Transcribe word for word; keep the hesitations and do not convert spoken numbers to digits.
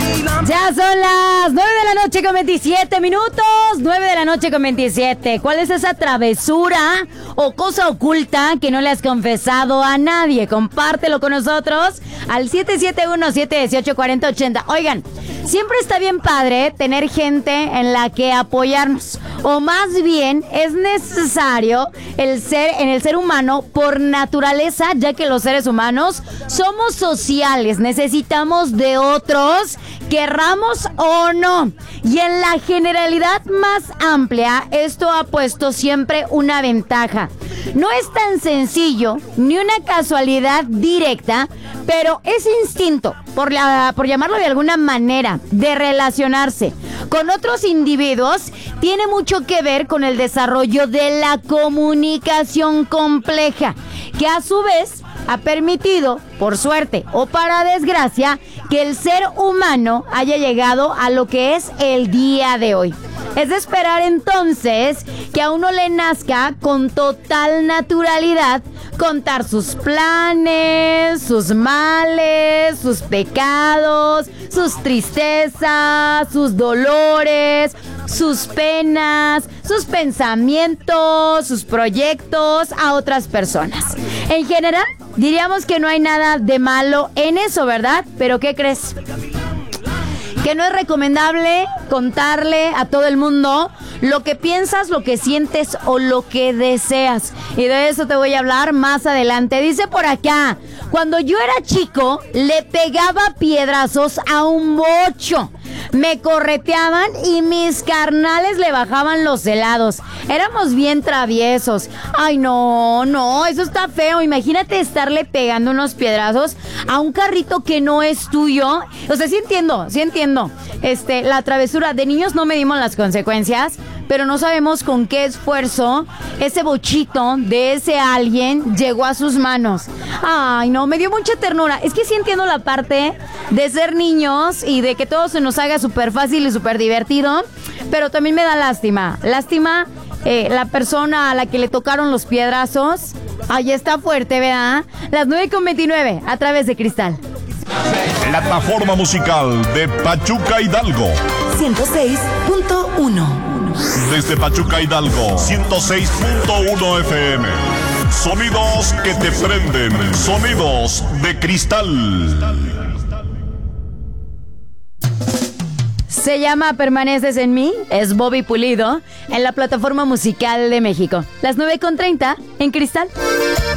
Ya son las nueve de la noche con veintisiete minutos. nueve de la noche con veintisiete. ¿Cuál es esa travesura o cosa oculta que no le has confesado a nadie? Compártelo con nosotros al siete siete uno, siete uno ocho, cuatro cero ocho cero. Oigan, siempre está bien padre tener gente en la que apoyarnos. O más bien es necesario el ser en el ser humano por naturaleza, ya que los seres humanos somos sociales, necesitamos de otros, querramos o no. Y en la generalidad más amplia, esto ha puesto siempre una ventaja. No es tan sencillo ni una casualidad directa, pero ese instinto, por, la, por llamarlo de alguna manera, de relacionarse con otros individuos, tiene mucho que ver con el desarrollo de la comunicación compleja, que a su vez ha permitido, por suerte o para desgracia, que el ser humano haya llegado a lo que es el día de hoy. Es de esperar entonces que a uno le nazca con total naturalidad contar sus planes, sus males, sus pecados, sus tristezas, sus dolores, sus penas, sus pensamientos, sus proyectos a otras personas. En general, diríamos que no hay nada de malo en eso, ¿verdad? Pero ¿qué crees? Que no es recomendable contarle a todo el mundo lo que piensas, lo que sientes o lo que deseas. Y de eso te voy a hablar más adelante. Dice por acá, cuando yo era chico, le pegaba piedrazos a un bocho. Me correteaban y mis carnales le bajaban los helados. Éramos bien traviesos. Ay, no, no, eso está feo. Imagínate estarle pegando unos piedrazos a un carrito que no es tuyo. O sea, sí entiendo, sí entiendo. Este, la travesura de niños no medimos las consecuencias, pero no sabemos con qué esfuerzo ese bochito de ese alguien llegó a sus manos. Ay, no, me dio mucha ternura. Es que sí entiendo la parte de ser niños y de que todo se nos haga súper fácil y súper divertido, pero también me da lástima. Lástima eh, la persona a la que le tocaron los piedrazos. Ay, está fuerte, ¿verdad? Las nueve con veintinueve a través de Cristal. Plataforma musical de Pachuca Hidalgo. ciento seis punto uno. Desde Pachuca Hidalgo, ciento seis punto uno F M. Sonidos que te prenden. Sonidos de cristal. Se llama Permaneces en mí, es Bobby Pulido, en la Plataforma Musical de México. Las nueve con treinta en Cristal.